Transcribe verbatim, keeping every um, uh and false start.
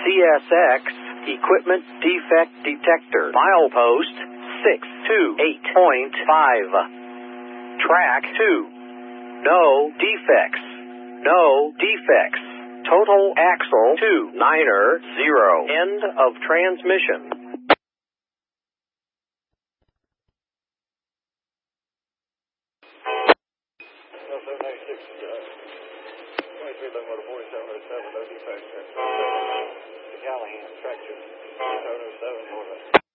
C S X Equipment Defect Detector. Milepost six two eight point five. Track two. No defects. No defects. Total axle two niner zero. End of transmission. seven ninety-six, twenty-three, eleven, motor forty-seven oh seven, no defects. The Callahan, track two, seven oh seven,